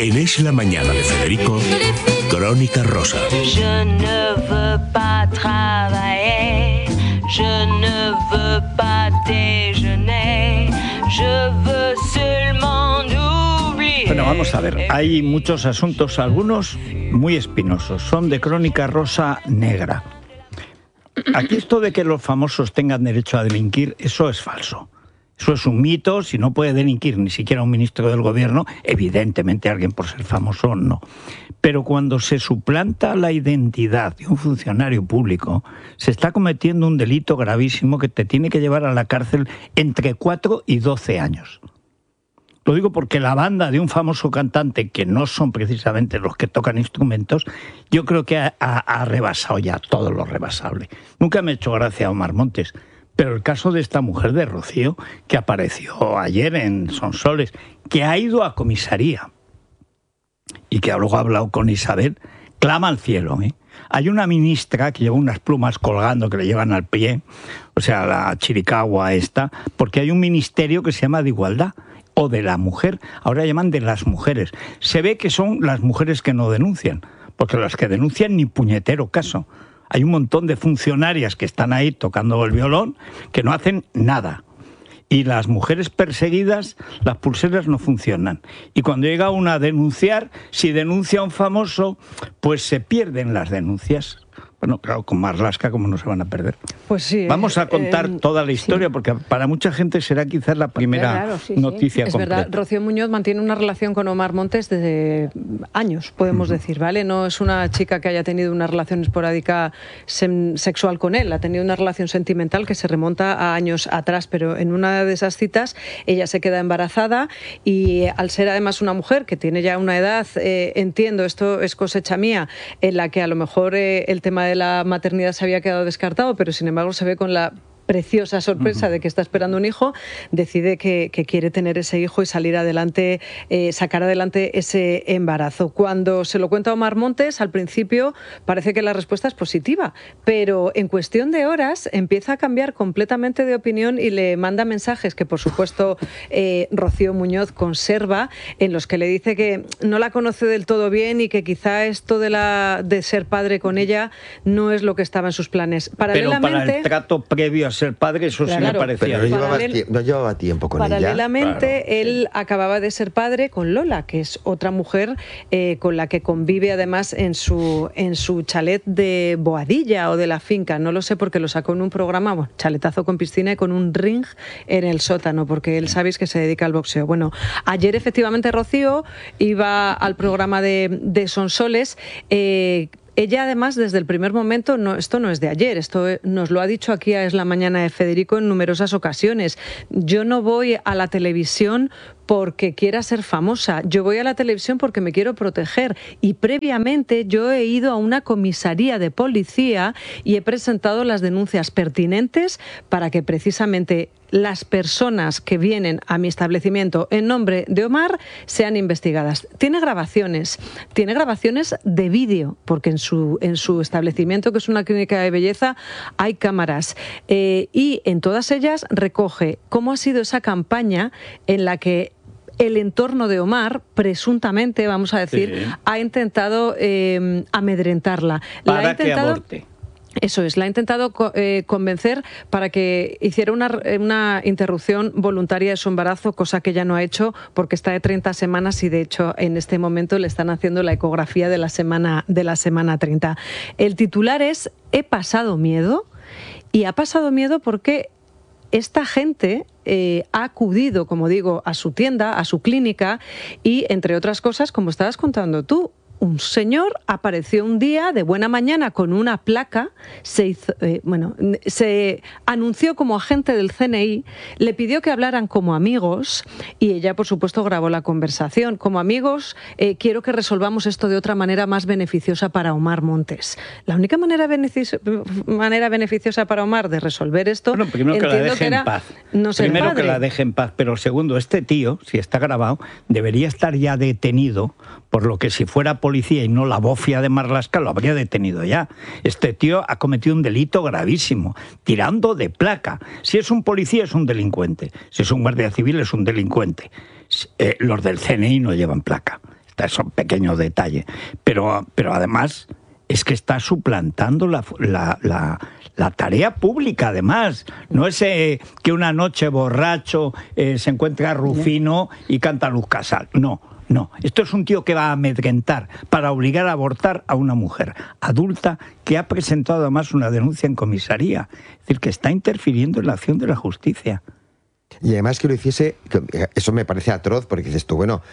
En Es la Mañana de Federico, Crónica Rosa. Je ne veux pas travailler, je ne veux pas déjeuner, je veux seulement oublier. Bueno, vamos a ver, hay muchos asuntos, algunos muy espinosos, son de Crónica Rosa negra. Aquí esto de que los famosos tengan derecho a delinquir, eso es falso. Eso es un mito. Si no puede delinquir ni siquiera un ministro del gobierno, evidentemente alguien por ser famoso no. Pero cuando se suplanta la identidad de un funcionario público, se está cometiendo un delito gravísimo que te tiene que llevar a la cárcel entre 4 y 12 años. Lo digo porque la banda de un famoso cantante, que no son precisamente los que tocan instrumentos, yo creo que ha rebasado ya todo lo rebasable. Nunca me ha hecho gracia Omar Montes, pero el caso de esta mujer de Rocío, que apareció ayer en Sonsoles, que ha ido a comisaría y que luego ha hablado con Isabel, clama al cielo, ¿eh? Hay una ministra que lleva unas plumas colgando que le llevan al pie, o sea, la chiricahua esta, porque hay un ministerio que se llama de Igualdad, o de la mujer, ahora llaman de las mujeres. Se ve que son las mujeres que no denuncian, porque las que denuncian ni puñetero caso. Hay un montón de funcionarias que están ahí tocando el violón que no hacen nada. Y las mujeres perseguidas, las pulseras no funcionan. Y cuando llega una a denunciar, si denuncia a un famoso, pues se pierden las denuncias. Bueno, claro, con Marlaska, ¿cómo no se van a perder? Pues sí. Vamos a contar toda la historia, sí, porque para mucha gente será quizás la primera noticia completa. Es verdad, Rocío Muñoz mantiene una relación con Omar Montes desde años, podemos decir, ¿vale? No es una chica que haya tenido una relación esporádica sexual con él, ha tenido una relación sentimental que se remonta a años atrás, pero en una de esas citas ella se queda embarazada y al ser además una mujer que tiene ya una edad, entiendo, esto es cosecha mía, en la que a lo mejor el tema de la maternidad se había quedado descartado, pero sin embargo se ve con la preciosa sorpresa de que está esperando un hijo, decide que quiere tener ese hijo y salir adelante, sacar adelante ese embarazo. Cuando se lo cuenta a Omar Montes, al principio parece que la respuesta es positiva, pero en cuestión de horas empieza a cambiar completamente de opinión y le manda mensajes que, por supuesto, Rocío Muñoz conserva, en los que le dice que no la conoce del todo bien y que quizá esto de ser padre con ella no es lo que estaba en sus planes. Pero para el trato previo a ser padre, eso sí me parecía. Pero no llevaba tiempo con ella. Paralelamente, él acababa de ser padre con Lola, que es otra mujer con la que convive además en su chalet de Boadilla o de la finca. No lo sé porque lo sacó en un programa, bueno, chaletazo con piscina y con un ring en el sótano, porque él sabéis que se dedica al boxeo. Bueno, ayer efectivamente Rocío iba al programa de Sonsoles. Ella, además, desde el primer momento, esto no es de ayer, esto nos lo ha dicho aquí a Es la Mañana de Federico en numerosas ocasiones. Yo no voy a la televisión porque quiera ser famosa, yo voy a la televisión porque me quiero proteger y previamente yo he ido a una comisaría de policía y he presentado las denuncias pertinentes para que precisamente las personas que vienen a mi establecimiento en nombre de Omar sean investigadas. Tiene grabaciones de vídeo, porque en su establecimiento, que es una clínica de belleza, hay cámaras y en todas ellas recoge cómo ha sido esa campaña en la que el entorno de Omar, presuntamente, vamos a decir, ha intentado amedrentarla. Para que aborte. Eso es, la ha intentado convencer para que hiciera una interrupción voluntaria de su embarazo, cosa que ella no ha hecho porque está de 30 semanas y de hecho en este momento le están haciendo la ecografía de la semana 30. El titular es "He pasado miedo", y ha pasado miedo porque esta gente ha acudido, como digo, a su tienda, a su clínica y, entre otras cosas, como estabas contando tú, un señor apareció un día de buena mañana con una placa, se anunció como agente del CNI, le pidió que hablaran como amigos y ella, por supuesto, grabó la conversación. Como amigos, quiero que resolvamos esto de otra manera más beneficiosa para Omar Montes. La única manera beneficiosa para Omar de resolver esto, bueno, primero que la deje en paz. No ser primero padre. Que la deje en paz, pero segundo, este tío, si está grabado, debería estar ya detenido, por lo que si fuera policía y no la bofia de Marlaska, lo habría detenido ya. Este tío ha cometido un delito gravísimo, tirando de placa. Si es un policía es un delincuente, si es un guardia civil es un delincuente. Los del CNI no llevan placa. Es un pequeño detalle. Pero además es que está suplantando la tarea pública, además. No es que una noche borracho se encuentra a Rufino y canta Luz Casal. No. Esto es un tío que va a amedrentar para obligar a abortar a una mujer adulta que ha presentado además una denuncia en comisaría. Es decir, que está interfiriendo en la acción de la justicia. Y además que lo hiciese, eso me parece atroz, porque dices tú, bueno,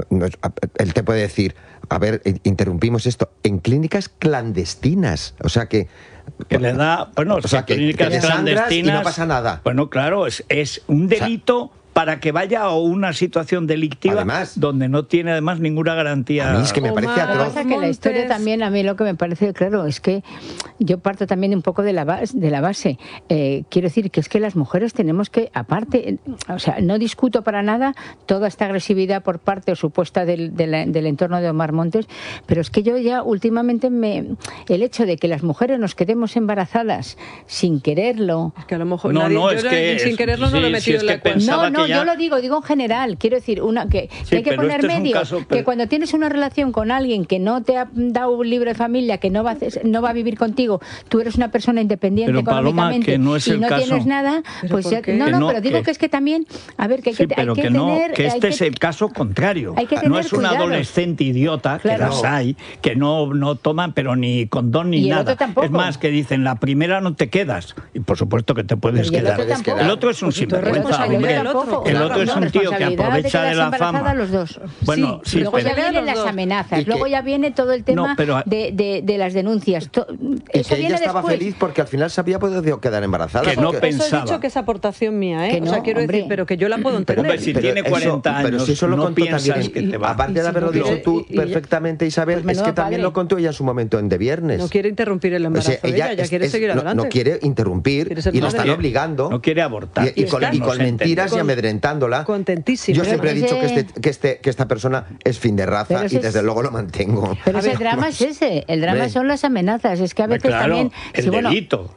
él te puede decir, a ver, interrumpimos esto, en clínicas clandestinas, o sea que le da, bueno, o sea, que clínicas clandestinas y no pasa nada. Bueno, claro, es un delito, para que vaya a una situación delictiva, además, donde no tiene además ninguna garantía. A mí es que me parece atroz. Lo que pasa es que la historia también, a mí lo que me parece claro es que yo parto también un poco de la base. Quiero decir que es que las mujeres tenemos que, aparte, o sea, no discuto para nada toda esta agresividad por parte supuesta del entorno de Omar Montes, pero es que yo ya últimamente el hecho de que las mujeres nos quedemos embarazadas sin quererlo. Es que a lo mejor sin quererlo no lo he metido en la cuenta. No, yo lo digo en general. Quiero decir, que hay que poner medio, que cuando tienes una relación con alguien que no te ha dado un libro de familia, que no va a vivir contigo, tú eres una persona independiente económicamente, que no es y el no caso. Tienes nada, pues pero digo que es que también, a ver, que hay que tener... Que este es el caso contrario. No es un adolescente idiota, que las hay, que no toman pero ni condón ni nada. Es más, que dicen, la primera no te quedas, y por supuesto que te puedes quedar. El otro es un sinvergüenza, hombre. El otro es un tío que aprovecha de la fama. Los dos. Bueno, sí, luego ya vienen las amenazas, luego ya viene todo el tema de las denuncias. Y que ella estaba feliz porque al final se había podido quedar embarazada. Que no pensaba. Eso he dicho que es aportación mía, ¿eh? No, o sea, quiero decir, pero que yo la puedo entender. Pero si tiene 40 años, pero si eso lo no contó piensas también, que te va. Aparte de haberlo dicho tú perfectamente, Isabel, pues es que también lo contó ella en su momento en De Viernes. No quiere interrumpir el embarazo, ella quiere seguir adelante. No quiere interrumpir y la están obligando. No quiere abortar. Y con mentiras y amedrentándola. Contentísimo. Yo siempre he dicho que esta persona es fin de raza y desde luego lo mantengo. Pero el drama es ese, el drama son las amenazas, es que a veces también... El delito.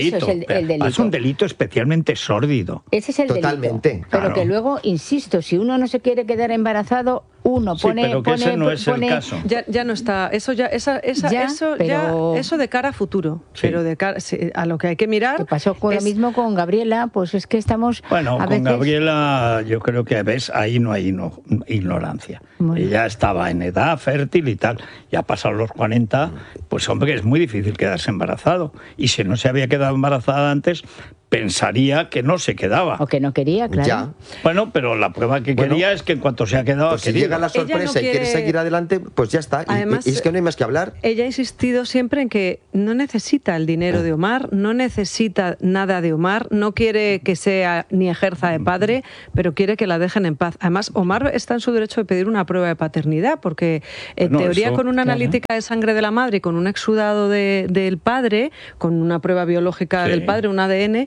Es un delito especialmente sórdido. Ese es el delito. Pero que luego, insisto, si uno no se quiere quedar embarazado, uno pone... pero que ese no es el caso. Ya no está, eso de cara a futuro, pero de cara a lo que hay que mirar... ¿Qué pasó con lo mismo con Gabriela? Pues es que estamos... Bueno, con Gabriela yo creo que, ahí no hay ignorancia. Ella estaba en edad fértil y tal, ya ha pasado los 40, pues hombre, es muy difícil quedarse embarazado. Y si no se había quedado embarazada antes, pensaría que no se quedaba. O que no quería, claro. Ya. Bueno, pero la prueba que quería es que en cuanto se ha quedado... Pues si llega la sorpresa y quiere seguir adelante, pues ya está. Además, y es que no hay más que hablar. Ella ha insistido siempre en que no necesita el dinero de Omar, no necesita nada de Omar, no quiere que sea ni ejerza de padre, pero quiere que la dejen en paz. Además, Omar está en su derecho de pedir una prueba de paternidad, porque en teoría con una analítica de sangre de la madre y con un exudado del padre, con una prueba biológica del padre, un ADN,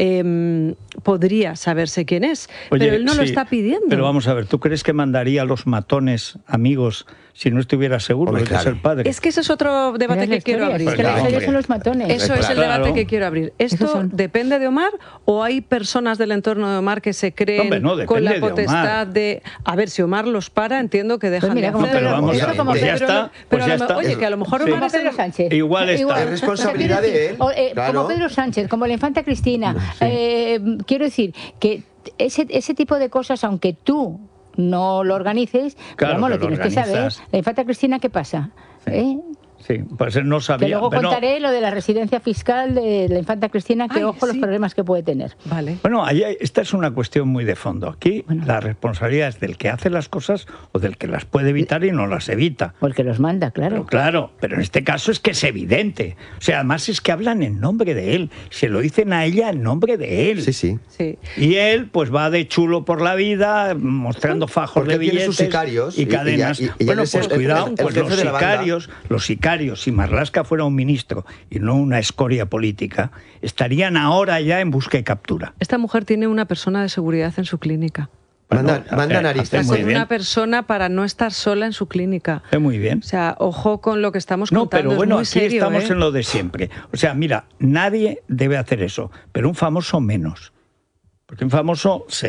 podría saberse quién es. Oye, pero él no lo está pidiendo. Pero vamos a ver, ¿tú crees que mandaría a los matones amigos si no estuviera seguro de que es el padre? Es que ese es otro debate que quiero abrir. Es que la historia son los matones. Eso es el debate que quiero abrir. ¿Esto depende de Omar o hay personas del entorno de Omar que se creen con la potestad de... A ver, si Omar los para, entiendo que dejan de hacerlo. Pero vamos a ver, pues ya está. Oye, que a lo mejor Omar como Pedro Sánchez. Igual está. Es responsabilidad de él. Como Pedro Sánchez, como la infanta Cristina. Quiero decir que ese tipo de cosas, aunque tú no lo organices, lo tienes que saber. La infanta Cristina, ¿qué pasa? Sí, pues él no sabía. Que luego contaré lo de la residencia fiscal de la infanta Cristina, que ojo los problemas que puede tener. Vale. Bueno, esta es una cuestión muy de fondo. Aquí la responsabilidad es del que hace las cosas o del que las puede evitar y no las evita. O el que los manda, claro. Pero en este caso es que es evidente. O sea, además es que hablan en nombre de él. Se lo dicen a ella en nombre de él. Sí. Y él pues va de chulo por la vida, mostrando fajos de billetes sus sicarios y cadenas. Bueno, pues cuidado, pues los sicarios, si Marlaska fuera un ministro y no una escoria política, estarían ahora ya en busca y captura. Esta mujer tiene una persona de seguridad en su clínica. Manda narices. Con una persona para no estar sola en su clínica. Muy bien. O sea, ojo con lo que estamos contando. No, pero bueno, es muy aquí serio, estamos en lo de siempre. O sea, mira, nadie debe hacer eso, pero un famoso menos. Porque un famoso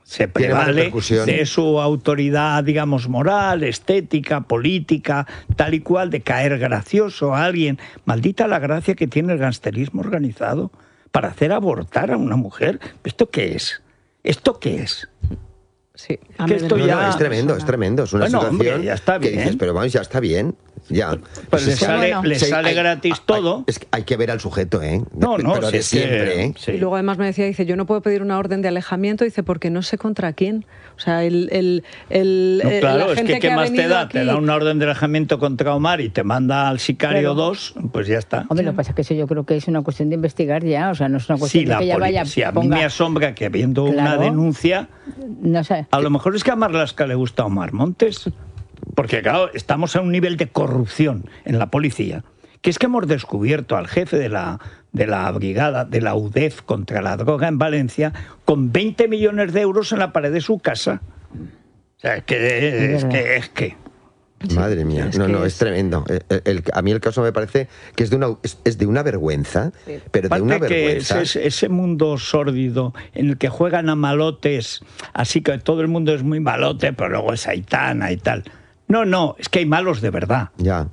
se Tiene más prevale repercusión. de su autoridad, digamos, moral, estética, política, tal y cual, de caer gracioso a alguien. Maldita la gracia que tiene el gangsterismo organizado para hacer abortar a una mujer. ¿Esto qué es? ¿Esto qué es? Sí, Es que esto No, ya... es tremendo, es tremendo. Es una Bueno, situación hombre, ya está que bien. dices, pero vamos, ya está bien. Ya. Pues le sale gratis todo. Es que hay que ver al sujeto, ¿eh? No, pero si de es que- siempre, ¿eh? sí. Y luego además me decía, dice, yo no puedo pedir una orden de alejamiento, dice, porque no sé contra quién. O sea, No, la claro, es gente que ¿qué ha más te venido da? aquí... Te da una orden de alejamiento contra Omar y te manda al sicario Claro. 2, pues ya está. Hombre, lo que pasa es que eso yo creo que es una cuestión de investigar ya, o sea, no es una cuestión Sí, de que ella vaya, sí, a mí ponga, me asombra que habiendo una Claro. denuncia, no sé, a lo mejor es que a Marlaska le gusta Omar Montes, porque claro, estamos a un nivel de corrupción en la policía, que es que hemos descubierto al jefe de la brigada, de la UDEF contra la droga en Valencia, con 20 millones de euros en la pared de su casa. O sea, es que... Madre mía, es no, que no, es- es tremendo. A mí el caso me parece que es de una vergüenza, pero de una Aparte que vergüenza. ese mundo sórdido en el que juegan a malotes, así que todo el mundo es muy malote, pero luego es Aitana y tal. No, es que hay malos de verdad. Ya.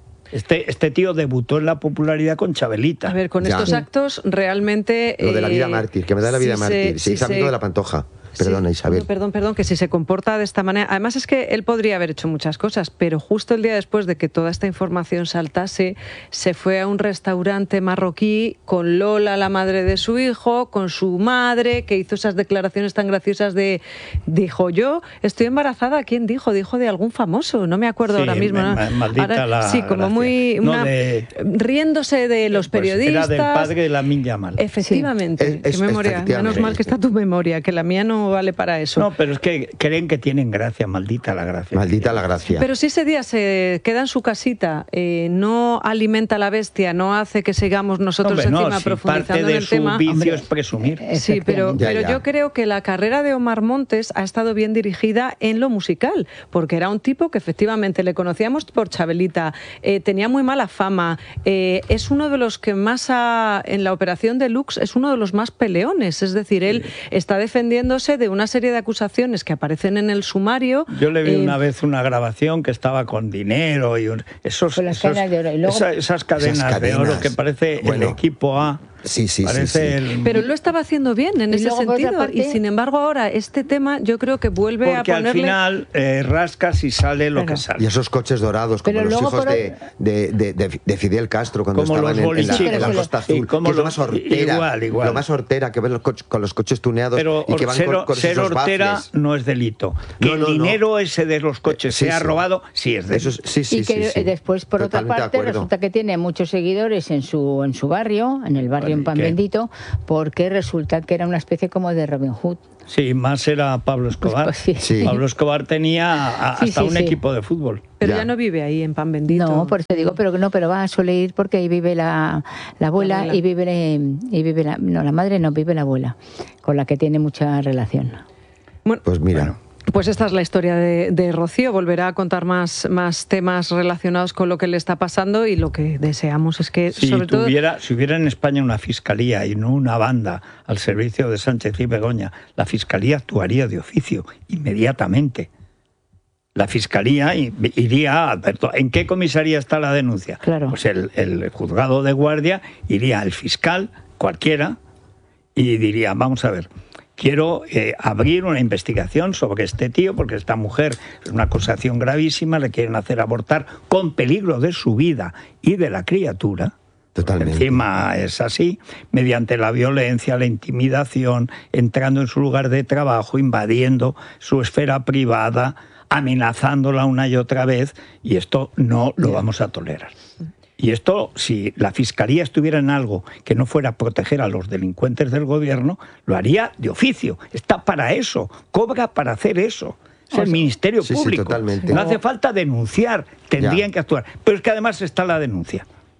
Este tío debutó en la popularidad con Chabelita. A ver, con Ya. estos actos realmente... Lo de la vida mártir, que me da la vida mártir. Sí, es amigo de la Pantoja. Perdona, Sí, Isabel. Perdón, que si se comporta de esta manera... Además es que él podría haber hecho muchas cosas, pero justo el día después de que toda esta información saltase, se fue a un restaurante marroquí con Lola, la madre de su hijo, con su madre, que hizo esas declaraciones tan graciosas de... Dijo, yo estoy embarazada. ¿Quién dijo? Dijo de algún famoso, no me acuerdo Sí, ahora mismo. ¿no? maldita la sí, como gracia. muy... No, riéndose de los Pues periodistas. era del padre de Lamine Yamal. Efectivamente. Es- Qué memoria. efectivamente. Menos mal que está tu memoria, que la mía no vale para eso. No, pero es que creen que tienen gracia, maldita la gracia. Maldita la gracia. Pero si ese día se queda en su casita, no alimenta a la bestia, no hace que sigamos nosotros Hombre, no, encima si profundizando parte en de el su tema. vicio Hombre, es presumir. Sí, pero, Ya, pero ya. yo creo que la carrera de Omar Montes ha estado bien dirigida en lo musical, porque era un tipo que efectivamente le conocíamos por Chabelita, tenía muy mala fama, es uno de los que más en la operación Deluxe es uno de los más peleones, es decir, él está defendiéndose de una serie de acusaciones que aparecen en el sumario. Yo le vi una vez una grabación que estaba con dinero y Con las cadenas de oro. Y luego- esas cadenas de oro cadenas. que parece Bueno. el equipo A. Sí, sí, sí, parece sí. el- Pero él lo estaba haciendo bien en Y ese luego, por otra sentido. parte- Y sin embargo, ahora este tema yo creo que vuelve porque a ponerle. al final rascas y sale lo Claro. que sale. Y esos coches dorados, como Pero los luego hijos por de Fidel Castro cuando Como estaban los bolichicos. en la Costa Azul, Y como que es lo los- más hortera. igual. Lo más hortera que ven con los coches tuneados Pero y que van con ser esos hortera baffles. no es delito. Que No, el no, no. dinero ese de los coches Sí, se ha sí. robado, sí es delito. Eso es- sí, sí, y que sí, sí. después, por otra Totalmente de parte, acuerdo. resulta que tiene muchos seguidores en su barrio, en el barrio Bueno, en Pan ¿y qué? Bendito, porque resulta que era una especie como de Robin Hood. Sí, más era Pablo Escobar. Pues sí. Sí. Pablo Escobar tenía Sí, hasta sí, un sí. equipo de fútbol. Pero Ya. ya no vive ahí en Pan Bendito. No, por eso digo, pero suele ir porque ahí vive la abuela, La abuela. y vive la madre no, vive la abuela, con la que tiene mucha relación. Bueno, Pues mira, pues esta es la historia de Rocío. Volverá a contar más temas relacionados con lo que le está pasando y lo que deseamos es que, Si sobre todo... hubiera en España una fiscalía y no una banda al servicio de Sánchez y Begoña, la fiscalía actuaría de oficio inmediatamente. La fiscalía iría, ¿en qué comisaría está la denuncia? Claro. Pues el juzgado de guardia iría al fiscal, cualquiera, y diría, vamos a ver, quiero abrir una investigación sobre este tío, porque esta mujer es una acusación gravísima, le quieren hacer abortar con peligro de su vida y de la criatura. totalmente. Encima es así, mediante la violencia, la intimidación, entrando en su lugar de trabajo, invadiendo su esfera privada, amenazándola una y otra vez, y esto no lo vamos a tolerar. Y esto, si la Fiscalía estuviera en algo que no fuera proteger a los delincuentes del gobierno, lo haría de oficio. Está para eso, cobra para hacer eso. Es el Ministerio Sí, sí, Público. totalmente. No hace falta denunciar, tendrían Ya. que actuar. Pero es que además está la denuncia.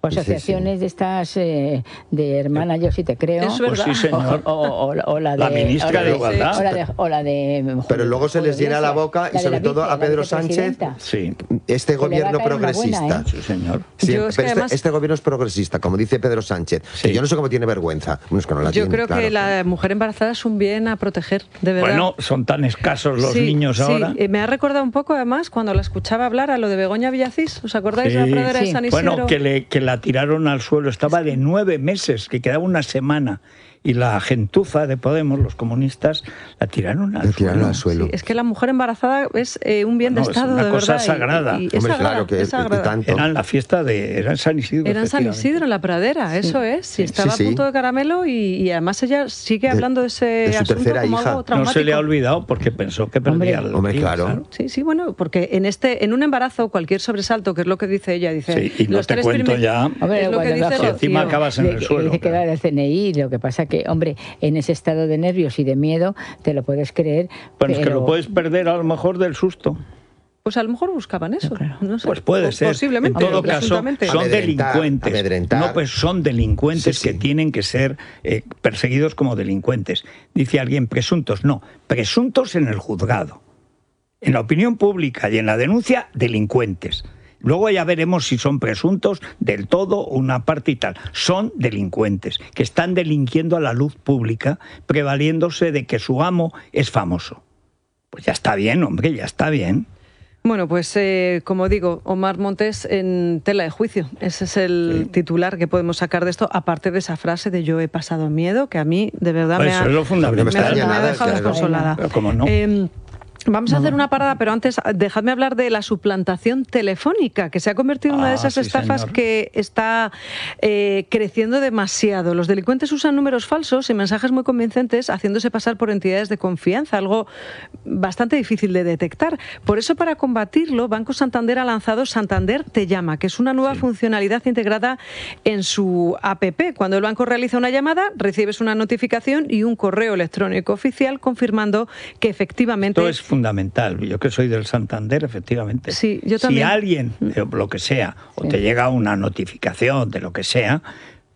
O asociaciones de estas de hermana, yo sí te creo. Es verdad. Pues sí, señor. O la de La ministra de Igualdad. O la de Pero luego se les llena la boca y sobre todo a Pedro Sánchez, Sí, este le va a gobierno caer una buena, progresista. sí, señor. Sí, Yo es pero que además- este gobierno es progresista, como dice Pedro Sánchez. Sí. Que yo no sé cómo tiene vergüenza. Bueno, es que no la Yo tiene, creo claro. que la mujer embarazada es un bien a proteger, de verdad. Bueno, son tan escasos los niños ahora. Me ha recordado un poco, además, cuando la escuchaba hablar a lo de Begoña Villacís. ¿Os acordáis de la Sí. pradera de Sí. San Isidro? Bueno, que la tiraron al suelo, estaba de 9 meses, que quedaba una semana, y la gentuza de Podemos, los comunistas, la tiraron al La tiraron suelo. al suelo. Sí, es que la mujer embarazada es un bien de No, es Estado, una de cosa verdad. sagrada. Es Hombre, sagrada, claro que es sagrada. y tanto. Era en la fiesta era en San Isidro. Era en San efectivamente. Isidro, en la pradera, eso es. Y estaba Sí, a punto sí. de caramelo y además ella sigue hablando de ese de su asunto tercera como hija. algo No traumático. se le ha olvidado porque pensó que perdía el Hombre, crío, claro. Sí, bueno, porque en un embarazo, cualquier sobresalto, que es lo que dice ella, dice... Sí, y no los te tres cuento primer- ya. Hombre, es lo que cuando dice bajo- Y encima Rocío. acabas en el suelo. Dice que va del CNI, lo que pasa que, hombre, en ese estado de nervios y de miedo, te lo puedes creer. Bueno, es que pero- lo puedes perder a lo mejor del susto. Pues a lo mejor buscaban eso. No sé. Pues puede ser. Posiblemente. En todo caso, presuntamente. son Amedrentar, delincuentes. amedrentar. No, pues son delincuentes Sí, sí. que tienen que ser perseguidos como delincuentes. Dice alguien presuntos. No, presuntos en el juzgado. En la opinión pública y en la denuncia, delincuentes. Luego ya veremos si son presuntos del todo, una parte y tal. Son delincuentes que están delinquiendo a la luz pública, prevaliéndose de que su amo es famoso. Pues ya está bien, hombre, ya está bien. Bueno, pues como digo, Omar Montes en tela de juicio. Ese es el titular que podemos sacar de esto, aparte de esa frase de yo he pasado miedo, que a mí de verdad Pues me eso ha, es lo fundamental. No me extraña me ha nada, dejado claro. desconsolada. Pero cómo no. Vamos a hacer una parada, pero antes dejadme hablar de la suplantación telefónica, que se ha convertido en una de esas sí, estafas señor. que está creciendo demasiado. Los delincuentes usan números falsos y mensajes muy convincentes haciéndose pasar por entidades de confianza, algo bastante difícil de detectar. Por eso, para combatirlo, Banco Santander ha lanzado Santander Te Llama, que es una nueva funcionalidad integrada en su APP. Cuando el banco realiza una llamada, recibes una notificación y un correo electrónico oficial confirmando que efectivamente... Esto es fundamental. Yo que soy del Santander, efectivamente. Sí, yo Si también. alguien, lo que sea, o te llega una notificación de lo que sea,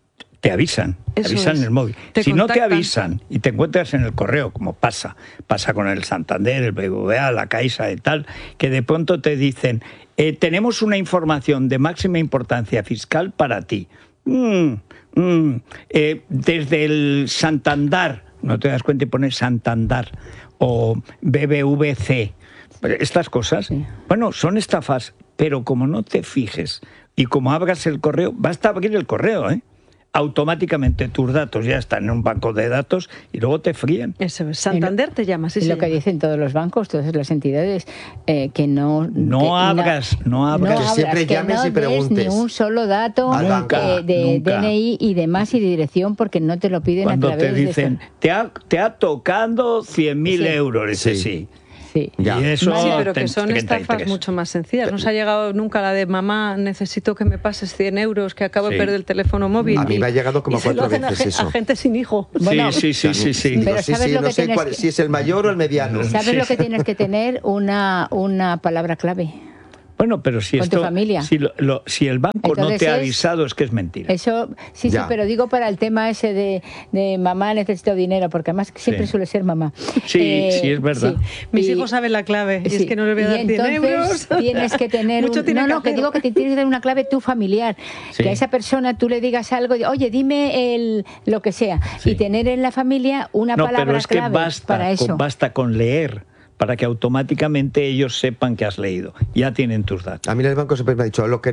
te avisan. Te Eso avisan es. en el móvil. Te Si no te contactan. avisan y te encuentras en el correo, como pasa con el Santander, el BBVA, la Caixa y tal, que de pronto te dicen, tenemos una información de máxima importancia fiscal para ti. Desde el Santander, no te das cuenta y pones Santander, o BBVC, estas cosas, bueno, son estafas, pero como no te fijes y como abras el correo, basta abrir el correo, automáticamente tus datos ya están en un banco de datos y luego te fríen. Eso es, Santander Te Llama, sí, Y se lo que llama. dicen todos los bancos, todas las entidades, que no... No abras. Que siempre que llames no y preguntes. des ni un solo dato Al banco. de Nunca. DNI y demás y de dirección porque no te lo piden Cuando a través te dicen, te ha tocado 100.000 Sí. euros, ese Sí. sí. Sí. Ya. Y eso Sí, pero que te- son 33. estafas mucho más sencillas. No se ha llegado nunca la de mamá, necesito que me pases 100 euros, que acabo de Sí. perder el teléfono móvil. A mí me ha llegado como Y se lo 4 hacen a veces gen- eso. a gente sin hijo. Bueno, sí. Digo, Pero sí, ¿sabes sí, lo no que sé tienes cuál, que- si es el mayor o el mediano. ¿Sabes lo que tienes que tener? Una palabra clave. Bueno, pero si Con tu esto, familia. si el banco no Entonces te ha es- avisado, es que es mentira. Eso, sí, Ya. pero digo para el tema ese de mamá necesito dinero, porque además siempre Sí. suele ser mamá. Sí, sí, es verdad. Mis Y- hijos saben la clave y sí. es que no les voy a dar Y 100 entonces euros. tienes que tener Mucho tiene no, que hacer. digo que te tienes que dar una clave tú familiar, Sí. que a esa persona tú le digas algo, oye, dime lo que sea, Sí. y tener en la familia una No, palabra pero es que clave para eso. basta con leer para que automáticamente ellos sepan que has leído. Ya tienen tus datos. A mí el banco siempre me ha dicho, lo que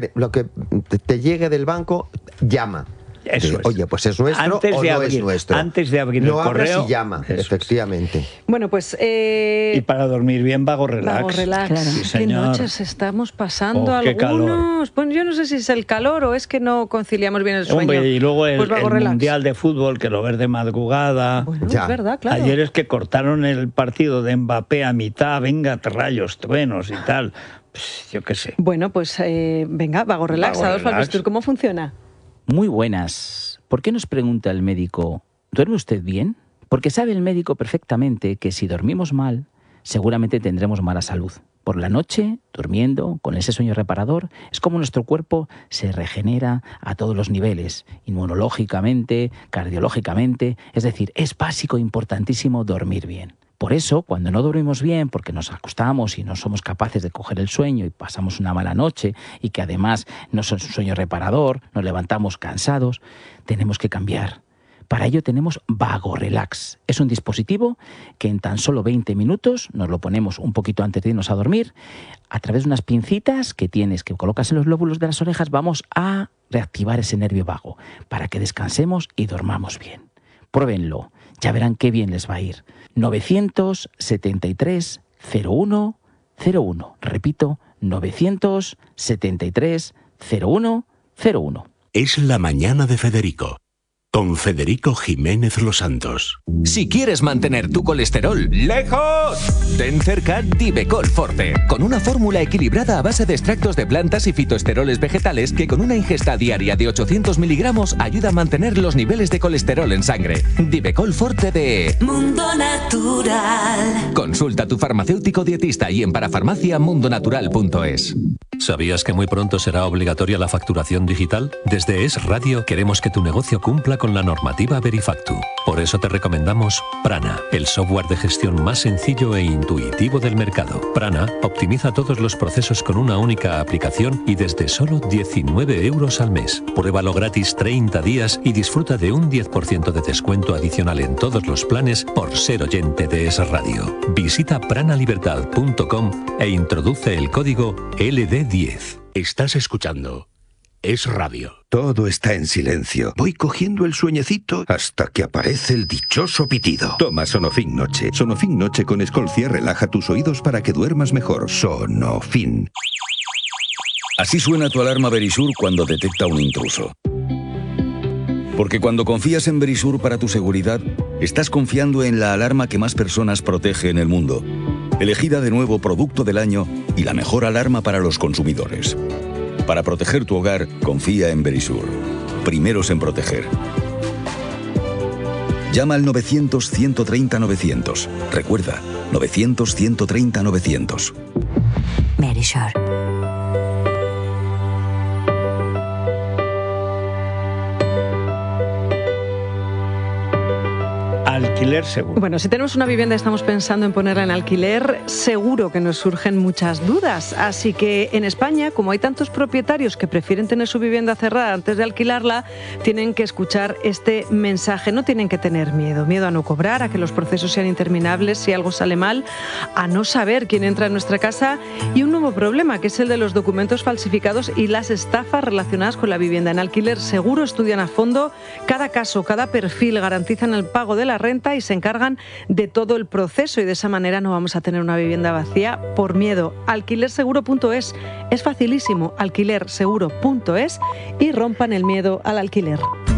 te llegue del banco, llama. Eso es. Oye, pues es nuestro Antes o de no abrir- es nuestro. antes de abrir no el abras correo, y llama, eso es. efectivamente. Bueno, pues... Y para dormir bien, Vago Relax. Vago relax. Claro. Sí, Qué señor. noches estamos pasando Oh, qué calor. algunos. Bueno, yo no sé si es el calor o es que no conciliamos bien el sueño. Hombre, y luego Pues Vago el relax. Mundial de Fútbol, que lo ves de madrugada. Bueno, Ya. es verdad, claro. Ayer es que cortaron el partido de Mbappé a mitad, venga, rayos, truenos y tal. Pues, yo qué sé. Bueno, pues venga, Vago relax. Vago Adolfo relax. Albistur, ¿cómo funciona? Muy buenas. ¿Por qué nos pregunta el médico, ¿duerme usted bien? Porque sabe el médico perfectamente que si dormimos mal, seguramente tendremos mala salud. Por la noche, durmiendo, con ese sueño reparador, es como nuestro cuerpo se regenera a todos los niveles, inmunológicamente, cardiológicamente. Es decir, es básico, importantísimo dormir bien. Por eso, cuando no dormimos bien, porque nos acostamos y no somos capaces de coger el sueño y pasamos una mala noche y que además no es un sueño reparador, nos levantamos cansados, tenemos que cambiar. Para ello tenemos VagoRelax. Es un dispositivo que en tan solo 20 minutos, nos lo ponemos un poquito antes de irnos a dormir, a través de unas pincitas que colocas en los lóbulos de las orejas, vamos a reactivar ese nervio vago para que descansemos y dormamos bien. Pruébenlo, ya verán qué bien les va a ir. 973 01 01. Repito, 973 01 01. Es la mañana de Federico, con Federico Jiménez Los Santos. Si quieres mantener tu colesterol lejos, ten cerca Divecol Forte, con una fórmula equilibrada a base de extractos de plantas y fitoesteroles vegetales que con una ingesta diaria de 800 miligramos ayuda a mantener los niveles de colesterol en sangre. Divecol Forte de Mundo Natural. Consulta a tu farmacéutico dietista y en parafarmaciamundonatural.es. ¿Sabías que muy pronto será obligatoria la facturación digital? Desde Es Radio queremos que tu negocio cumpla con la normativa Verifactu. Por eso te recomendamos Prana, el software de gestión más sencillo e intuitivo del mercado. Prana optimiza todos los procesos con una única aplicación y desde solo 19 € al mes. Pruébalo gratis 30 días y disfruta de un 10% de descuento adicional en todos los planes por ser oyente de Es Radio. Visita pranalibertad.com e introduce el código LD10. Estás escuchando Es Radio. Todo está en silencio. Voy cogiendo el sueñecito hasta que aparece el dichoso pitido. Toma Sonofin Noche. Sonofin Noche con Escolcia relaja tus oídos para que duermas mejor. Sonofin. Así suena tu alarma Verisur cuando detecta un intruso. Porque cuando confías en Verisur para tu seguridad, estás confiando en la alarma que más personas protege en el mundo. Elegida de nuevo Producto del Año y la mejor alarma para los consumidores. Para proteger tu hogar, confía en Verisur. Primeros en proteger. Llama al 900-130-900. Recuerda, 900-130-900. Verisur. Alquiler seguro. Bueno, si tenemos una vivienda y estamos pensando en ponerla en alquiler, seguro que nos surgen muchas dudas. Así que en España, como hay tantos propietarios que prefieren tener su vivienda cerrada antes de alquilarla, tienen que escuchar este mensaje. No tienen que tener miedo. Miedo a no cobrar, a que los procesos sean interminables si algo sale mal, a no saber quién entra en nuestra casa y un nuevo problema, que es el de los documentos falsificados y las estafas relacionadas con la vivienda. En Alquiler Seguro estudian a fondo cada caso, cada perfil, garantizan el pago de la renta y se encargan de todo el proceso y de esa manera no vamos a tener una vivienda vacía por miedo. Alquilerseguro.es, es facilísimo, alquilerseguro.es y rompan el miedo al alquiler.